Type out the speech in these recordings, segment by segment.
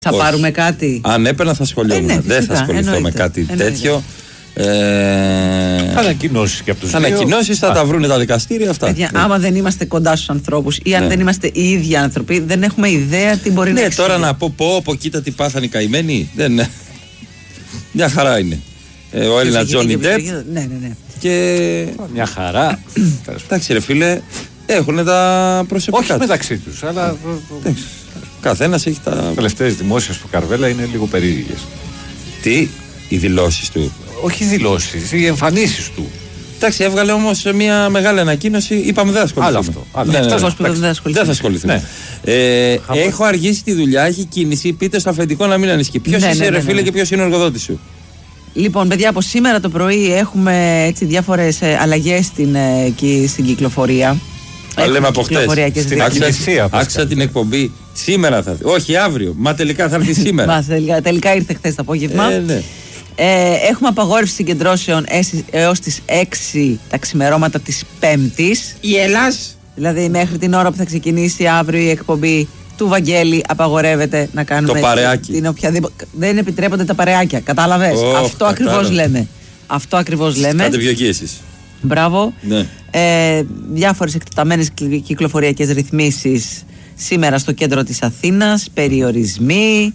Θα πάρουμε κάτι. Αν έπαιρνα θα ασχολιόμουν. Δεν θα ασχοληθώ με κάτι τέτοιο. Ανακοινώσεις και από τους ανακοινώσεις θα τα βρούνε τα δικαστήρια αυτά. Παιδιά, άμα δεν είμαστε κοντά στους ανθρώπους ή αν δεν είμαστε οι ίδιοι άνθρωποι, δεν έχουμε ιδέα τι μπορεί να εξηγεί. Τώρα να πω, κοίτα τι πάθανε οι καημένοι. Δεν. Μια χαρά είναι. Ο Έλληνα Τζόνι Ντεπ. Ναι. Και. Μια χαρά. Εντάξει, ρε φίλε, έχουν τα προσωπικά. Όχι μεταξύ τους, αλλά. Καθένας έχει τα. Οι τελευταίες δημόσιες του Καρβέλα είναι λίγο περίεργες. Τι, οι δηλώσεις του. Όχι οι δηλώσεις, οι εμφανίσεις του. Εντάξει, έβγαλε όμως μια μεγάλη ανακοίνωση. Είπαμε δεν θα ασχοληθούμε. Δεν θα ασχοληθούμε. Έχω αργήσει τη δουλειά, έχει κίνηση. Πείτε στο αφεντικό να μην ανησυχεί. Ποιος είσαι, ρε φίλε, και ποιος είναι ο εργοδότης σου. Λοιπόν, παιδιά, από σήμερα το πρωί έχουμε έτσι διάφορες αλλαγές στην κυκλοφορία. Λέμε από χτες. Άκουσα την εκπομπή. Σήμερα θα έρθει. Όχι, αύριο. Μα τελικά θα έρθει σήμερα. Τελικά ήρθε χθες το απόγευμα. Έχουμε απαγόρευση συγκεντρώσεων έως τις 6 τα ξημερώματα της Πέμπτης. Η Ελλάς. Δηλαδή μέχρι την ώρα που θα ξεκινήσει αύριο η εκπομπή του Βαγγέλη απαγορεύεται να κάνουμε το παρεάκι. Την οποιαδήποτε. Δεν επιτρέπονται τα παρεάκια. Κατάλαβες. Αυτό ακριβώς λέμε. Αυτό ακριβώς λέμε. Κάντε πιο εκεί εσείς. Μπράβο. Ναι. Διάφορες εκτεταμένες κυκλοφοριακές ρυθμίσεις σήμερα στο κέντρο της Αθήνας. Περιορισμοί.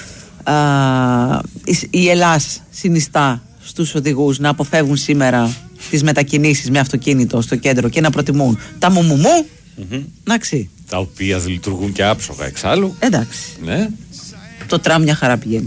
Η Ελλάς συνιστά στους οδηγούς να αποφεύγουν σήμερα τις μετακινήσεις με αυτοκίνητο στο κέντρο και να προτιμούν τα μουμουμού. Εντάξει. Τα οποία λειτουργούν και άψογα εξάλλου. Εντάξει. Ναι. Το τραμ μια χαρά πηγαίνει.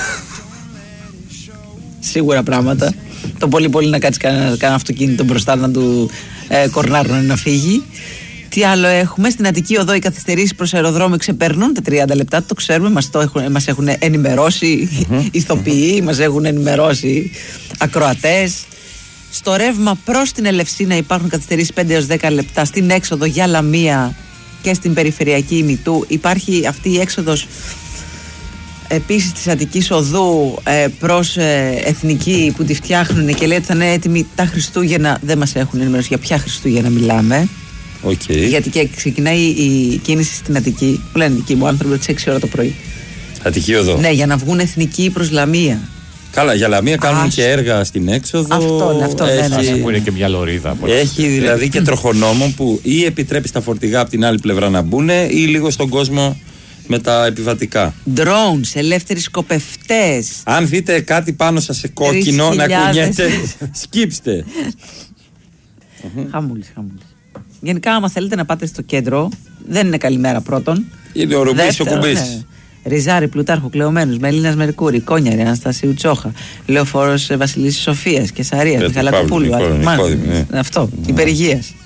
Σίγουρα πράγματα. Το πολύ να κάτσει κανένα αυτοκίνητο μπροστά να του κορνάρουν να φύγει. Τι άλλο έχουμε? Στην Αττική Οδό οι καθυστερήσεις προς αεροδρόμιο ξεπερνούν τα 30 λεπτά. Το ξέρουμε, μας έχουν ενημερώσει ηθοποιοί, μας έχουν ενημερώσει ακροατές. Στο ρεύμα προς την Ελευσίνα υπάρχουν καθυστερήσεις 5 έως 10 λεπτά. Στην έξοδο για Λαμία και στην περιφερειακή ημιτού υπάρχει αυτή η έξοδος επίσης της Αττικής Οδού προς Εθνική που τη φτιάχνουν και λέει ότι θα είναι έτοιμη τα Χριστούγεννα. Δεν μας έχουν ενημερώσει για ποια Χριστούγεννα μιλάμε. Γιατί και ξεκινάει η κίνηση στην Αττική, που λένε δικοί μου άνθρωποι, τις 6 ώρα το πρωί. Αττική Οδό. Ναι, για να βγουν Εθνικοί προς Λαμία. Καλά, για Λαμία κάνουν και έργα στην έξοδο. Αυτό που είναι και μια λωρίδα. Έχει δηλαδή και τροχονόμο που ή επιτρέπει στα φορτηγά από την άλλη πλευρά να μπουν ή λίγο στον κόσμο με τα επιβατικά. Drones, ελεύθεροι σκοπευτές. Αν δείτε κάτι πάνω σας σε κόκκινο να κουνιέται, σκύψτε. Χαμούλης. Γενικά, άμα θέλετε να πάτε στο κέντρο, δεν είναι καλημέρα πρώτον. Είναι ο Ρουμπής ο Κουμπής. Ριζάρη, Πλουτάρχου, Κλεωμένους, Μελίνας Μερκούρη, Κόνιαρη, Αναστασίου Τσόχα, Λεωφόρος Βασιλίσσης Σοφίας, Κεσαρίας, Μιχαλακοπούλου. Αυτό, Υπερηγείας.